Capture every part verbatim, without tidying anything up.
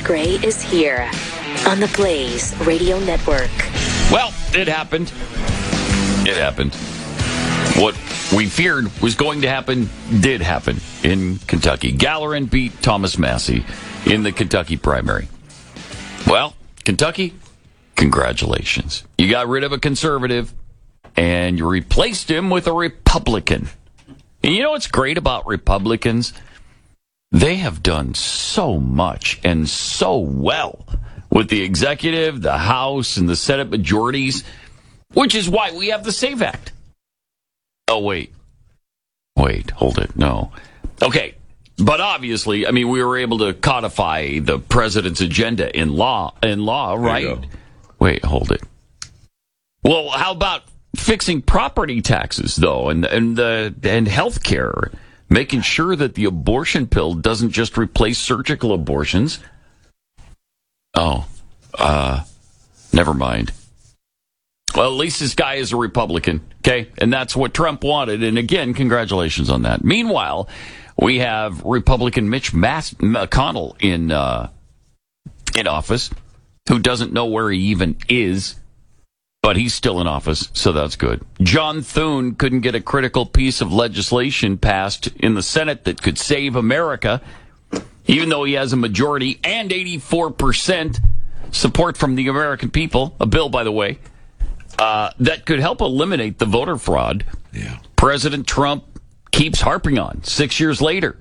Gray is here on the Blaze Radio Network. Well, it happened. It happened. What we feared was going to happen did happen in Kentucky. Galleran beat Thomas Massie in the Kentucky primary. Well, Kentucky, congratulations. You got rid of a conservative, and you replaced him with a Republican. And you know what's great about Republicans? They have done so much and so well with the executive, the House, and the Senate majorities, which is why we have the SAVE Act. Oh, wait. Wait, hold it. No. Okay. But obviously, I mean, we were able to codify the president's agenda in law, in law, right? Wait, hold it. Well, how about fixing property taxes, though, and and the and health care, making sure that the abortion pill doesn't just replace surgical abortions? Oh, uh, never mind. Well, at least this guy is a Republican, okay? And that's what Trump wanted. And again, congratulations on that. Meanwhile, we have Republican Mitch Mas- McConnell in uh, in office, who doesn't know where he even is, but he's still in office, so that's good. John Thune couldn't get a critical piece of legislation passed in the Senate that could save America, even though he has a majority and eighty-four percent support from the American people, a bill, by the way, uh, that could help eliminate the voter fraud. Yeah. President Trump keeps harping on six years later.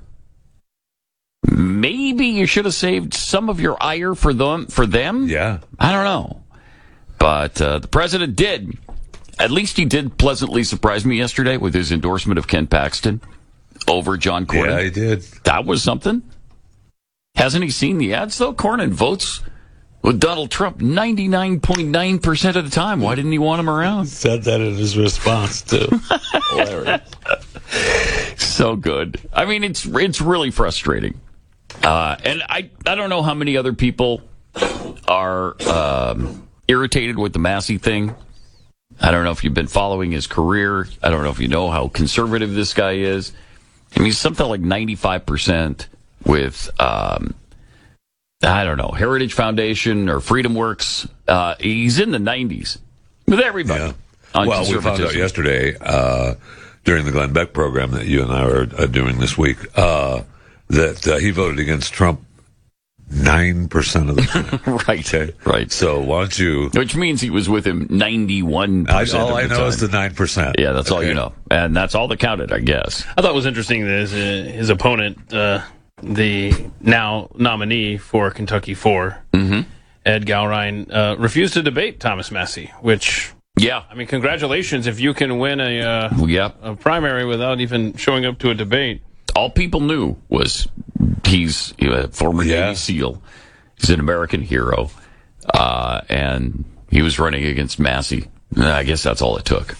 Maybe you should have saved some of your ire for them. For them? Yeah. I don't know. But uh, the president did. At least he did pleasantly surprise me yesterday with his endorsement of Ken Paxton over John Cornyn. Yeah, he did. That was something. Hasn't he seen the ads, though? Cornyn votes with Donald Trump ninety-nine point nine percent of the time. Why didn't he want him around? Said that in his response, too. Hilarious. So good. I mean, it's it's really frustrating. Uh, and I, I don't know how many other people are um, irritated with the Massie thing. I don't know if you've been following his career. I don't know if you know how conservative this guy is. I mean, something like ninety-five percent with, um, I don't know, Heritage Foundation or Freedom Works. Uh, he's in the nineties with everybody. Yeah. On well, we found out yesterday uh, during the Glenn Beck program that you and I are uh, doing this week uh, that uh, he voted against Trump nine percent of the time. Right, okay? right. So why don't you... Which means he was with him ninety-one percent I, all of I the know time. is the nine percent. Yeah, that's okay. all you know. And that's all that counted, I guess. I thought it was interesting that his, uh, his opponent, uh, the now nominee for Kentucky four, mm-hmm. Ed Galrein, uh, refused to debate Thomas Massie, which... Yeah. I mean, congratulations if you can win a, uh, yep. a primary without even showing up to a debate. All people knew was he's a former Yeah. Navy SEAL. He's an American hero. Uh, and he was running against Massie. I guess that's all it took.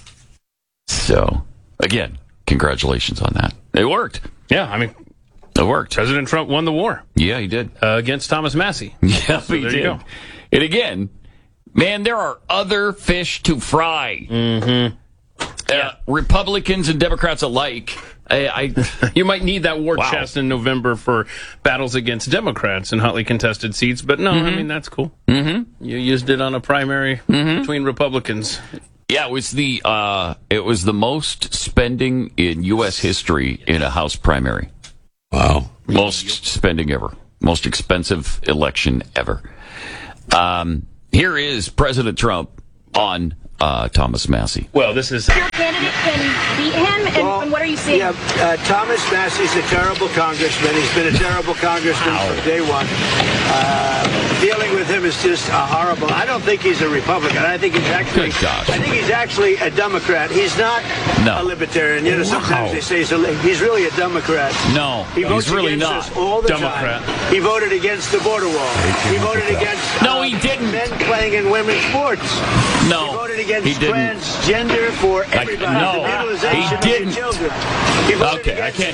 So, again, congratulations on that. It worked. Yeah, I mean, It worked. President Trump won the war Yeah, he did. uh, against Thomas Massie. Yeah, So he there did. you go. And again, man, there are other fish to fry. Mm-hmm. Uh, Republicans and Democrats alike. I, I You might need that war Wow. chest in November for battles against Democrats in hotly contested seats, but no, Mm-hmm. I mean, that's cool. Mm-hmm. You used it on a primary Mm-hmm. between Republicans. yeah, it was the uh, it was the most spending in U S history in a House primary. Wow. Most spending ever. Most expensive election ever. Um, here is President Trump on uh, Thomas Massie. Well, this is... Your candidate can beat him, and, Well, and what are you seeing? Yeah, uh, Thomas Massie's a terrible congressman. He's been a terrible congressman from day one. Uh, dealing with him is just uh, horrible. I don't think he's a Republican. I think he's actually. Good gosh. I think he's actually a Democrat. He's not No. a libertarian. You know, sometimes Wow. they say he's, a, he's really a Democrat. No, He votes he's really against not. us all the Democrat. time. He voted against the border wall. He voted against. No, uh, he didn't. Men playing in women's sports. No, He voted against he didn't. transgender for everybody. no, the mutilization he of your didn't. children. He voted Okay, I against can't